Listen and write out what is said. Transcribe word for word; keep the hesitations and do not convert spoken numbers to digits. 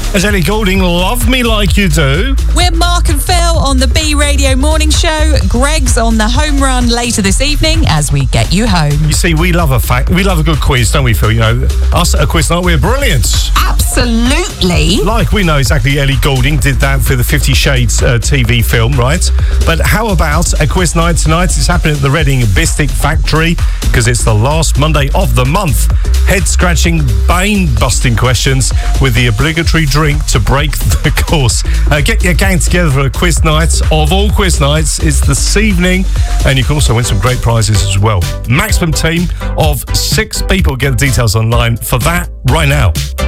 As Ellie Goulding, Love Me Like You Do. We're Mark and Phil on the B Radio Morning Show. Greg's on the home run later this evening as we get you home. You see, we love a fact. We love a good quiz, don't we, Phil? You know, us at a quiz night, we're brilliant. Absolutely. Like, we know exactly Ellie Goulding did that for the Fifty Shades uh, T V film, right? But how about a quiz night tonight? It's happening at the Reading Bistic Factory because it's the last Monday of the month. Head-scratching, bane-busting questions with the obligatory drink to break the course. Uh, get your gang together for a quiz night. Of all quiz nights, it's this evening, and you can also win some great prizes as well. Maximum team of six people. Get the details online for that right now.